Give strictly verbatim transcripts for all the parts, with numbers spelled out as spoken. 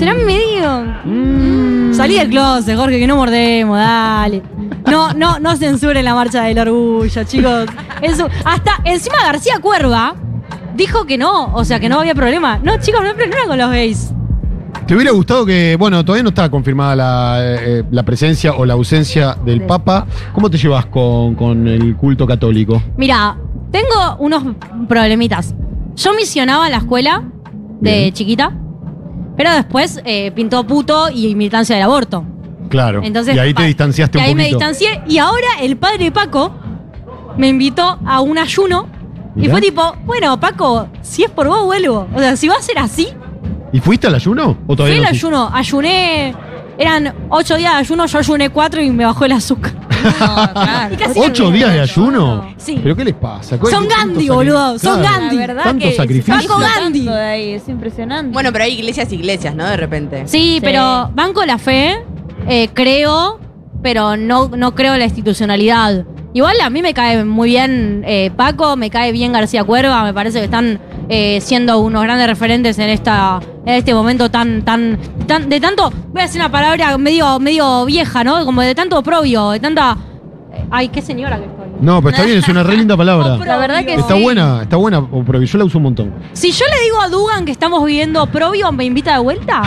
serán medio. Mm. Salí del closet, Jorge, que no mordemos, dale. No, no, no censuren la marcha del orgullo, chicos. Eso, hasta encima García Cuerva dijo que no, o sea, que no había problema. No, chicos, no hay problema con los gays. ¿Te hubiera gustado que, bueno, todavía no está confirmada la, eh, la presencia o la ausencia del Papa? ¿Cómo te llevas con, con el culto católico? Mira, tengo unos problemitas. Yo misionaba en la escuela de Bien. chiquita, pero después eh, pintó puto y militancia del aborto. Claro. Entonces, y ahí te pa- distanciaste y un ahí me poquito. distancié y ahora el padre Paco me invitó a un ayuno y Mirá. fue tipo, bueno, Paco, si es por vos vuelvo. O sea, si va a ser así, ¿Y fuiste al ayuno? ¿O todavía fui no al fuiste? ayuno. Ayuné, eran ocho días de ayuno, yo ayuné cuatro y me bajó el azúcar. No, claro. Y casi ¿Ocho me días de muero. ayuno? Sí. ¿Pero qué les pasa? Son ¿Qué- Gandhi, tanto boludo, sacri- son Claro. Gandhi. La verdad Tanto que sacrificio. se está Paco Gandhi. tanto de ahí, es impresionante. Bueno, pero hay iglesias, iglesias, ¿no? De repente. Sí, Sí. pero banco la fe, eh, creo, pero no, no creo en la institucionalidad. Igual a mí me cae muy bien eh, Paco, me cae bien García Cuerva, me parece que están eh, siendo unos grandes referentes en esta en este momento tan tan tan de tanto, voy a decir una palabra medio medio vieja, ¿no? Como de tanto oprobio, de tanta eh, ay, qué señora que estoy. No, pero está bien, es una re linda palabra. Oprobio. La verdad que Está sí. buena, está buena, o- pero yo la uso un montón. Si yo le digo a Dugan que estamos viviendo oprobio, ¿me invita de vuelta?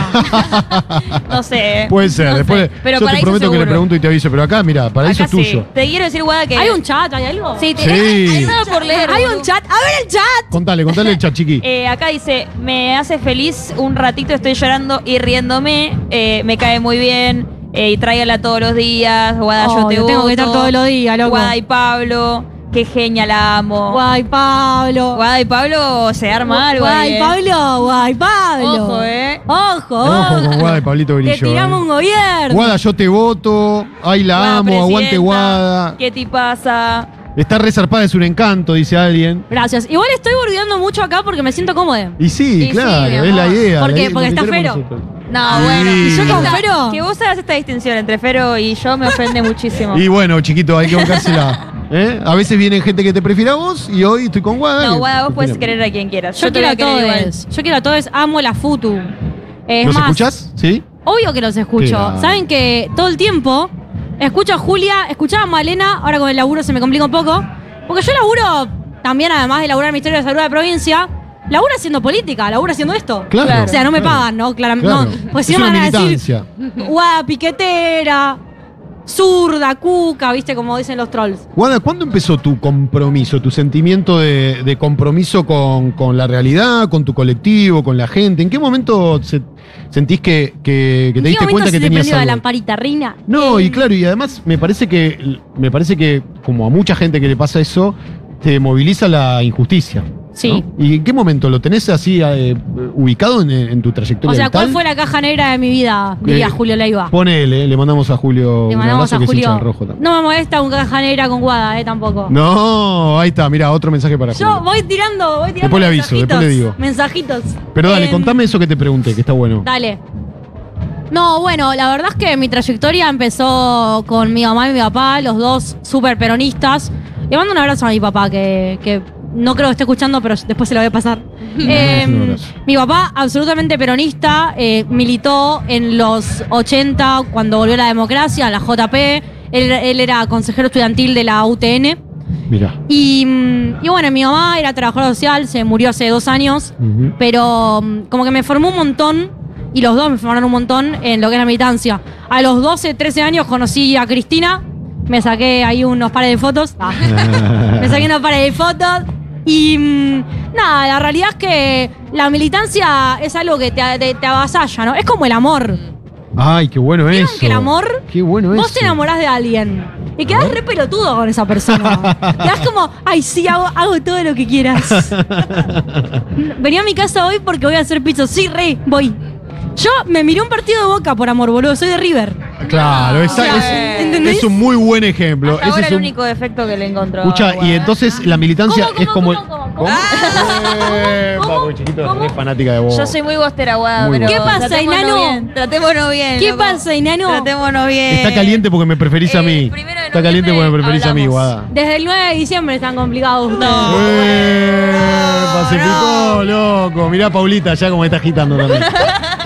No sé. Puede ser, no sé, después pero yo te paraíso prometo que le seguro. pregunto y te aviso, pero acá, mira, paraíso Acá es sí. tuyo. Te quiero decir, Guada, que ¿Hay un chat? ¿Hay algo? Sí, te- Sí. hay nada por leer. Hay boludo. un chat. A ver el chat. Contale, contale el chat, chiqui. Eh, acá dice, me hace feliz un ratito, estoy llorando y riéndome, eh, me cae muy bien, eh, y tráigala todos los días, Guada, yo Oh, te yo tengo que voto. estar todos los días, loco. Guada y Pablo, qué genia, la amo. Guay, Pablo. Guada y Pablo se arma algo ahí, Guay, eh. Pablo. Guay, Pablo. Ojo, eh. Ojo, Ojo con Guada y Pablito Te Grillo. tiramos eh. un gobierno. Guada, yo te voto. Ay, la Guada, amo, aguante presidenta, Guada. ¿Qué te pasa? Está resarpada, es un encanto, dice alguien. Gracias. Igual estoy bordeando mucho acá porque me siento cómoda. Y sí, Y sí, claro, mi es amor. la idea. ¿Por la qué? idea, Porque lo que está queremos Fero. nosotros. No, Sí. bueno. ¿Y yo con Esta- Fero? Que vos hagas esta distinción entre Fero y yo me ofende muchísimo. Y bueno, chiquito, hay que bancársela. ¿eh? A veces viene gente que te prefiere a vos y hoy estoy con Guada. No, que- Guada, vos que puedes opina. querer a quien quieras. Yo, te quiero voy a a querer igual. todos. Yo quiero a todos. Amo la Futu. Es ¿Los más, escuchás? ¿Sí? obvio que los escucho. Qué Saben que todo el tiempo escucho a Julia, escuchaba a Malena, ahora con el laburo se me complica un poco. Porque yo laburo también, además de laburar en el Ministerio de Salud de la provincia, laburo haciendo política, laburo haciendo esto. Claro. O sea, no me claro. pagan, ¿no? Claramente. Claro. No, pues si Es no me una van a decir, militancia. guada piquetera, zurda, cuca, ¿viste? Como dicen los trolls. Guada, ¿cuándo empezó tu compromiso, tu sentimiento de, de compromiso con, con la realidad, con tu colectivo, con la gente? ¿En qué momento se- sentís que, que- que te ¿En qué diste momento cuenta se que te tenías prendió la algo? lamparita, Reina? No, Eh, y claro, y además me parece que me parece que como a mucha gente que le pasa eso, te moviliza la injusticia. Sí. ¿no? ¿Y en qué momento lo tenés así eh, ubicado en, en tu trayectoria O sea, vital? ¿cuál fue la caja negra de mi vida? Diría Eh, Julio Leiva. Ponele, le mandamos a Julio Le un mandamos abrazo a que es hincha Julio. del rojo también. No me molesta un caja negra con guada, eh, tampoco. No, ahí está, mira, otro mensaje para Yo Julio. voy tirando, voy tirando Después le aviso, mensajitos, después le digo. Mensajitos. Pero dale, Em, contame eso que te pregunté, que está bueno. Dale. No, bueno, la verdad es que mi trayectoria empezó con mi mamá y mi papá, los dos súper peronistas. Le mando un abrazo a mi papá, que, que no creo que esté escuchando, pero después se lo voy a pasar. Eh, un abrazo. mi papá, absolutamente peronista, eh, militó en los ochenta, cuando volvió la democracia, en la J P. Él, él era consejero estudiantil de la U T N. Mira. Y, mm, y bueno, mi mamá era trabajadora social, se murió hace dos años, Ujú. pero mm, como que me formó un montón, y los dos me formaron un montón en lo que es la militancia. A los doce, trece años conocí a Cristina, me saqué ahí unos pares de fotos, Ah. me saqué unos pares de fotos, y mm, nada, la realidad es que la militancia es algo que te, te, te avasalla, ¿no? Es como el amor. Ay, qué bueno ¿Vieron eso. que el amor, Qué bueno vos eso. te enamorás de alguien y quedás re pelotudo con esa persona. Quedás como, ay, sí, hago, hago todo lo que quieras. Venía a mi casa hoy porque voy a hacer pizza. Sí, re, voy. Yo me miré un partido de Boca por amor, boludo. Soy de River. Claro, esa- O sea, es, ¿entendés? es un muy buen ejemplo. Hasta Ese ahora es el un- único defecto que le encontró. Escucha, y Guada. entonces la militancia ¿Cómo, es cómo, como. cómo, cómo, ¿Cómo? Eh, ¿Cómo? papo, chiquito, ¿Cómo? es fanática de vos. Yo soy muy bostera, Guada, Muy pero bueno. ¿Qué pasa, tratémonos enano? bien, Tratémonos bien. ¿Qué loco. pasa, enano? Tratémonos bien. Está caliente porque me preferís a Eh, mí. primero de Está caliente porque me noviembre preferís a mí, hablamos. Guada. Desde el nueve de diciembre están complicados ustedes. Eh, se picó, loco. Mirá a Paulita ya como está agitando también.